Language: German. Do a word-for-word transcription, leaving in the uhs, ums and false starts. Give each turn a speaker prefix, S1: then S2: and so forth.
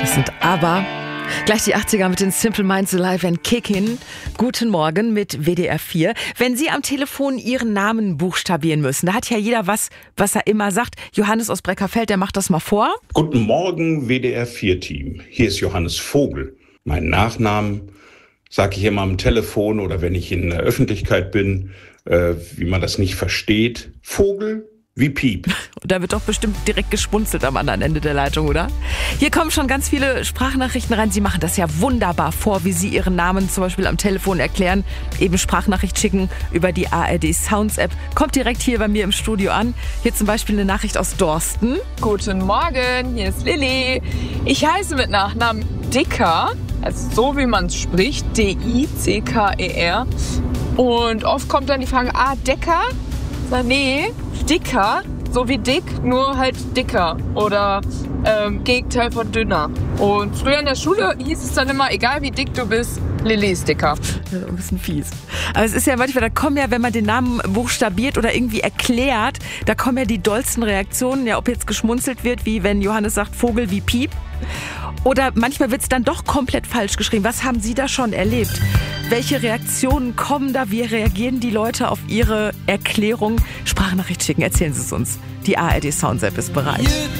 S1: Das sind aber gleich die achtziger mit den Simple Minds Alive and Kickin'. Guten Morgen mit W D R vier. Wenn Sie am Telefon Ihren Namen buchstabieren müssen, da hat ja jeder was, was er immer sagt. Johannes aus Breckerfeld, der macht das mal vor.
S2: Guten Morgen, W D R vier Team. Hier ist Johannes Vogel. Meinen Nachnamen sage ich immer am Telefon oder wenn ich in der Öffentlichkeit bin, äh, wie man das nicht versteht. Vogel wie Piep.
S1: Und da wird doch bestimmt direkt geschmunzelt am anderen Ende der Leitung, oder? Hier kommen schon ganz viele Sprachnachrichten rein. Sie machen das ja wunderbar vor, wie Sie Ihren Namen zum Beispiel am Telefon erklären. Eben Sprachnachricht schicken über die A R D Sounds App. Kommt direkt hier bei mir im Studio an. Hier zum Beispiel eine Nachricht aus Dorsten.
S3: Guten Morgen, hier ist Lilly. Ich heiße mit Nachnamen Dicker, also so wie man es spricht, D I C K E R. Und oft kommt dann die Frage, ah, Decker? Na, nee, dicker, so wie dick, nur halt dicker oder ähm, Gegenteil von dünner. Und früher in der Schule hieß es dann immer, egal wie dick du bist, Lilly ist dicker.
S1: Ja, ein bisschen fies. Aber es ist ja manchmal, da kommen ja, wenn man den Namen buchstabiert oder irgendwie erklärt, da kommen ja die dollsten Reaktionen, ja, ob jetzt geschmunzelt wird, wie wenn Johannes sagt, Vogel wie Piep. Oder manchmal wird es dann doch komplett falsch geschrieben. Was haben Sie da schon erlebt? Welche Reaktionen kommen da? Wie reagieren die Leute auf Ihre Erklärung? Sprachnachricht schicken, erzählen Sie es uns. Die A R D Sounds App ist bereit.